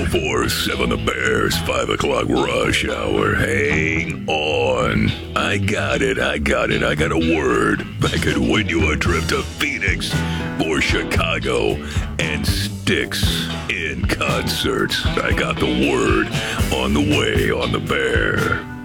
1047 The Bears, 5 o'clock rush hour. Hang on. I got it. I got a word that could win you a trip to Phoenix for Chicago and Styx in concert. I got the word on the way on The Bear.